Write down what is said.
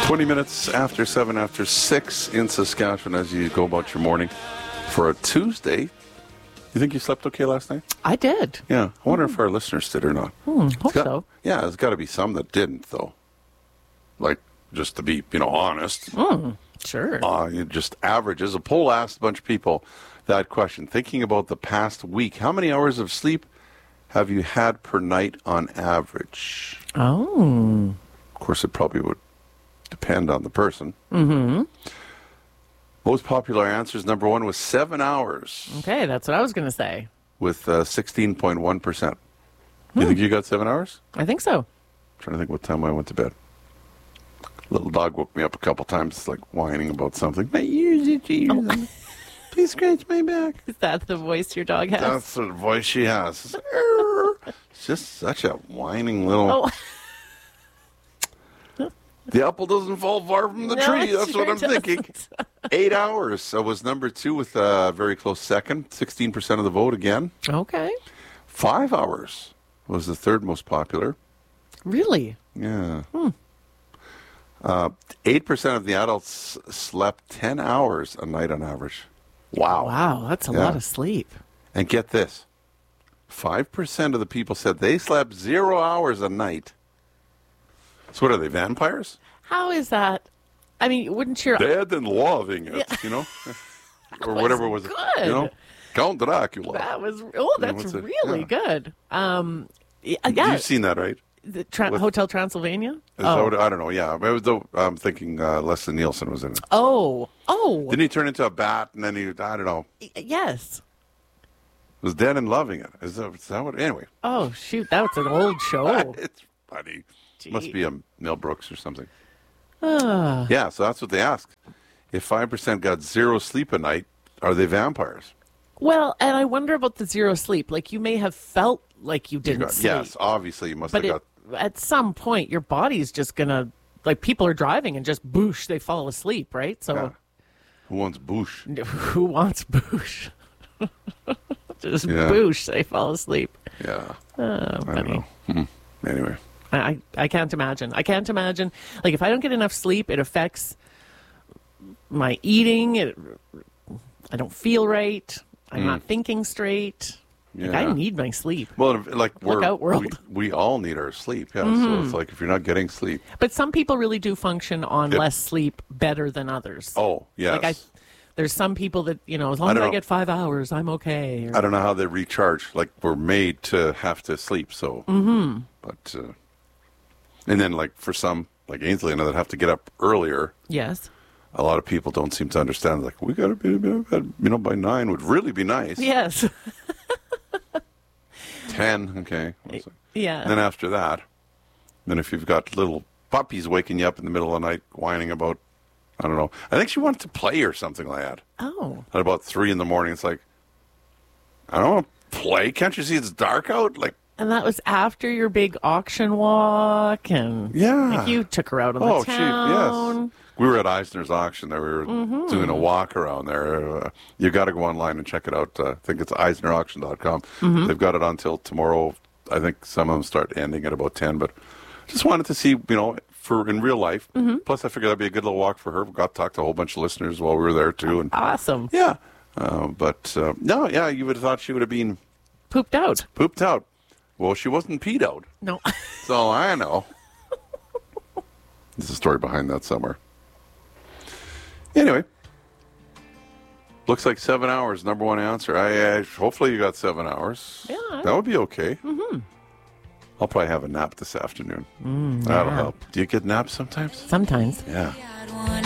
20 minutes after 7 after 6 in Saskatchewan as you go about your morning for a Tuesday. You think you slept okay last night? I did. Yeah. I wonder if our listeners did or not. Hope so. Yeah, there's got to be some that didn't, though. Like, just to be, honest. Sure. You just averages. A poll asked a bunch of people that question. Thinking about the past week, how many hours of sleep have you had per night on average? Oh. Of course, it probably would depend on the person. Mm-hmm. Most popular answers, number one was 7 hours Okay, that's what I was going to say. with 16.1%. You think you got 7 hours? I think so. I'm trying to think what time I went to bed. Little dog woke me up a couple times. It's like whining about something. My ears itchy. Please scratch my back. Is that the voice your dog has? That's the voice she has. It's just such a whining little... Oh, The apple doesn't fall far from the No, tree. it That's what sure I'm thinking. 8 hours. So was number two with a very close second. 16% of the vote again. okay. 5 hours was the third most popular. Really? Yeah. 8% of the adults slept 10 hours a night on average. Wow. Wow, that's a Yeah. lot of sleep. And get this. 5% of the people said they slept 0 hours a night. So what are they, vampires? How is that? I mean, wouldn't your... Dead and loving it, or whatever was it? good. Count Dracula. That was... Oh, Yeah, that's what's it? really Yeah. good. Yeah. You've seen that, right? The with- Hotel Transylvania? Is that what, I don't know. Yeah, I'm thinking Leslie Nielsen was in it. Oh. Didn't he turn into a bat and then I don't know, Yes. was dead and loving it? Is that what? Anyway, Oh, shoot. That was an old show. it's funny. Must Gee. be a Mel Brooks or something. Ah. Yeah, so that's what they asked. If 5% got zero sleep a night, are they vampires? Well, and I wonder about the zero sleep. Like, you may have felt like you didn't sleep. Yes, obviously you must But have got. at some point, your body's just going to... Like, people are driving and just boosh, they fall asleep, right? So... Yeah. Who wants Bush? Who wants boosh? Just Yeah. boosh, they fall asleep. Yeah. Oh, I don't know. Anyway. I can't imagine. I can't imagine. Like, if I don't get enough sleep, it affects my eating. I don't feel right. I'm not thinking straight. Like, Yeah. I need my sleep. Well, like Look out, world. we all need our sleep. Yeah. So it's like if you're not getting sleep. But some people really do function on Yep. less sleep better than others. Oh, yes. Like, there's some people that, as long as don't I know. get 5 hours, I'm okay. I don't know how they recharge. Like we're made to have to sleep. So, but and then like for some, like Ainsley and I that have to get up earlier. Yes. A lot of people don't seem to understand. Like we got to be in bed, by 9 would really be nice. Yes. 10, okay. Yeah. And then after that, then if you've got little puppies waking you up in the middle of the night whining about, I don't know. I think she wanted to play or something like that. Oh. At about 3 in the morning, it's like, I don't want to play. Can't you see it's dark out? Like, And that was after your big auction walk, and Yeah. like you took her out on oh, the shoot, town. yes. We were at Eisner's auction. There. We were doing a walk around there. You got to go online and check it out. I think it's EisnerAuction.com. They've got it until tomorrow. I think some of them start ending at about 10. But just wanted to see, for in real life. Plus, I figured that'd be a good little walk for her. We got to talk to a whole bunch of listeners while we were there, too. And Awesome. yeah. No, yeah, you would have thought she would have been Pooped out. pooped out. Well, she wasn't peed out. No. That's all I know. There's a story behind that somewhere. Anyway, looks like 7 hours, number one answer. Hopefully you got 7 hours. Yeah. That would be okay. I'll probably have a nap this afternoon. That'll help. Do you get naps sometimes? Sometimes. Yeah.